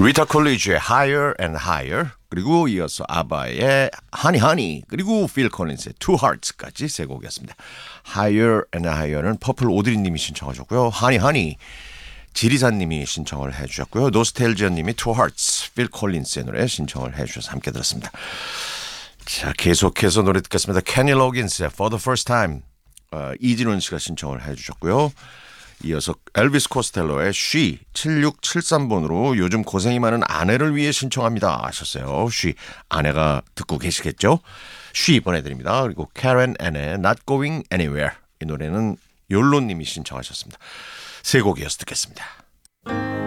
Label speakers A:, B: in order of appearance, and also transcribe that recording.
A: 리타 콜리지의 Higher and Higher, 그리고 이어서 아바의 Honey Honey, 그리고 필 콜린스의 Two Hearts까지 세 곡이었습니다. Higher and Higher는 퍼플 오드리님이 신청하셨고요. Honey Honey 지리사님이 신청을 해주셨고요. 노스텔지아님이 Two Hearts, 필 콜린스의 노래 신청을 해주셔서 함께 들었습니다. 자, 계속해서 노래 듣겠습니다. 케니 로긴스의 For the First Time, 이진원 씨가 신청을 해주셨고요. 이어서 엘비스 코스텔로의 She 7673번으로 요즘 고생이 많은 아내를 위해 신청합니다 하셨어요. She, 아내가 듣고 계시겠죠? She 보내드립니다. 그리고 Karen Ann의 Not Going Anywhere, 이 노래는 욜로님이 신청하셨습니다. 세 곡 이어서 듣겠습니다.